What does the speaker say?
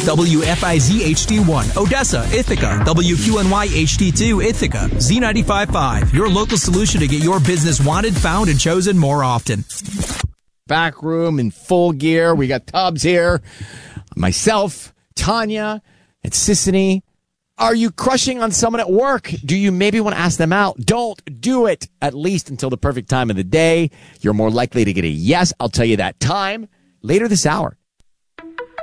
WFIZ HD1, Odessa, Ithaca, WQNY HD2, Ithaca, Z95.5, your local solution to get your business wanted, found, and chosen more often. Back room in full gear. We got Tubbs here, myself, Tanya, and Sissany. Are you crushing on someone at work? Do you maybe want to ask them out? Don't do it, at least until the perfect time of the day. You're more likely to get a yes. I'll tell you that time later this hour.